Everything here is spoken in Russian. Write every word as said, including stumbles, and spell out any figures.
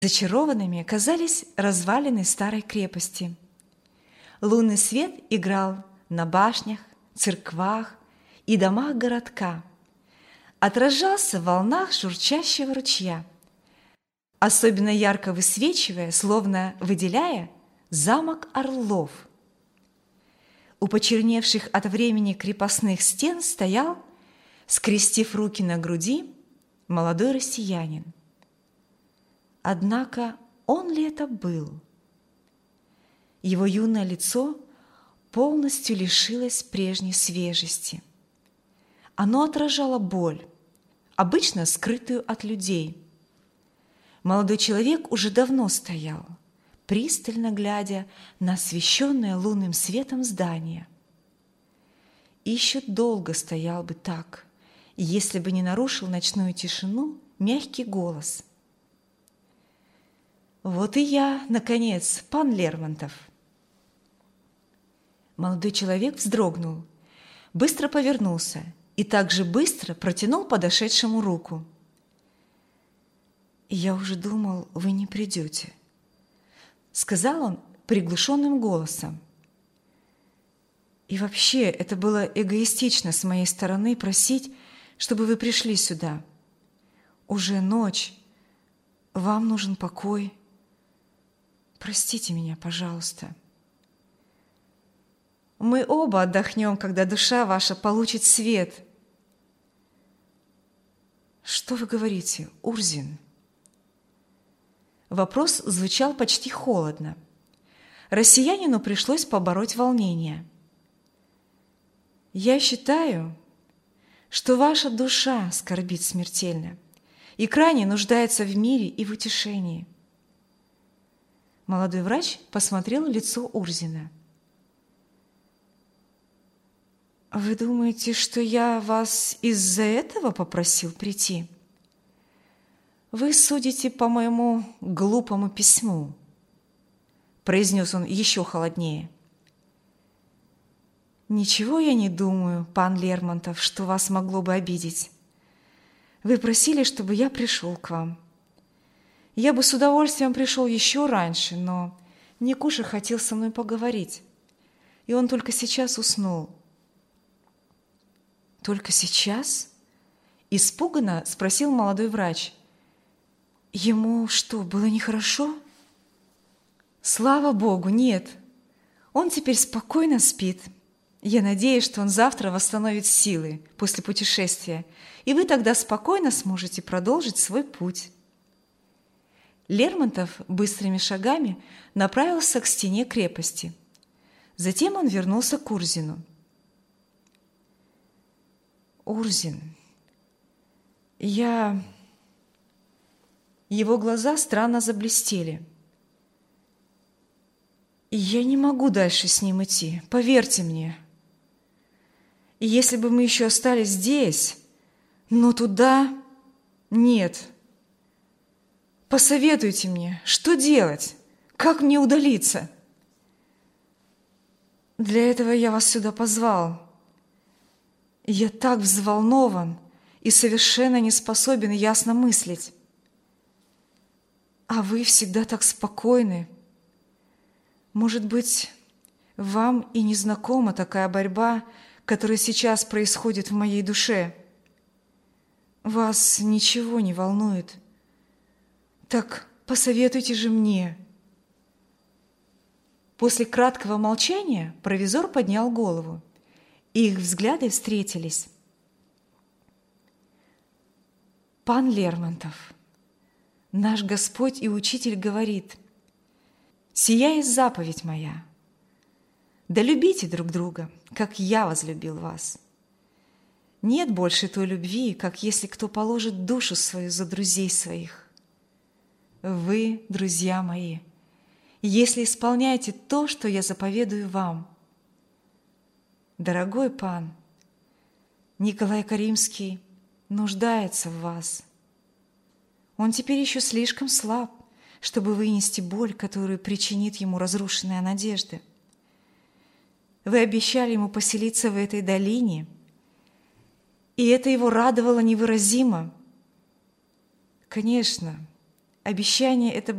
Зачарованными казались развалины старой крепости. Лунный свет играл на башнях, церквах и домах городка, отражался в волнах журчащего ручья, особенно ярко высвечивая, словно выделяя, замок Орлов. У почерневших от времени крепостных стен стоял, скрестив руки на груди, молодой россиянин. Однако он ли это был? Его юное лицо полностью лишилось прежней свежести. Оно отражало боль, обычно скрытую от людей. Молодой человек уже давно стоял, пристально глядя на освещенное лунным светом здание. И еще долго стоял бы так, если бы не нарушил ночную тишину мягкий голос. «Вот и я, наконец, пан Лермонтов!» Молодой человек вздрогнул, быстро повернулся и также быстро протянул подошедшему руку. «Я уже думал, вы не придете», — сказал он приглушенным голосом. «И вообще, это было эгоистично с моей стороны просить, чтобы вы пришли сюда. Уже ночь, вам нужен покой. Простите меня, пожалуйста. Мы оба отдохнем, когда душа ваша получит свет». «Что вы говорите, Урзин?» Вопрос звучал почти холодно. Россиянину пришлось побороть волнение. «Я считаю, что ваша душа скорбит смертельно и крайне нуждается в мире и в утешении». Молодой врач посмотрел в лицо Урзина. «Вы думаете, что я вас из-за этого попросил прийти? Вы судите по моему глупому письму», — произнес он еще холоднее. «Ничего я не думаю, пан Лермонтов, что вас могло бы обидеть. Вы просили, чтобы я пришел к вам. Я бы с удовольствием пришел еще раньше, но Никуша хотел со мной поговорить, и он только сейчас уснул». «Только сейчас?» – испуганно спросил молодой врач. «Ему что, было нехорошо?» «Слава Богу, нет. Он теперь спокойно спит. Я надеюсь, что он завтра восстановит силы после путешествия, и вы тогда спокойно сможете продолжить свой путь». Лермонтов быстрыми шагами направился к стене крепости. Затем он вернулся к Урзину. «Урзин, я...» Его глаза странно заблестели. «Я не могу дальше с ним идти, поверьте мне. И если бы мы еще остались здесь, но туда нет. Посоветуйте мне, что делать, как мне удалиться?» «Для этого я вас сюда позвал. Я так взволнован и совершенно не способен ясно мыслить. А вы всегда так спокойны. Может быть, вам и не знакома такая борьба, которая сейчас происходит в моей душе. Вас ничего не волнует. Так посоветуйте же мне». После краткого молчания провизор поднял голову, и их взгляды встретились. «Пан Лермонтов, наш Господь и Учитель говорит: сия есть заповедь моя. Да любите друг друга, как я возлюбил вас. Нет больше той любви, как если кто положит душу свою за друзей своих. Вы, друзья мои, если исполняете то, что я заповедую вам. Дорогой пан, Николай Каримский нуждается в вас. Он теперь еще слишком слаб, чтобы вынести боль, которую причинит ему разрушенная надежда. Вы обещали ему поселиться в этой долине, и это его радовало невыразимо. Конечно, Обещание это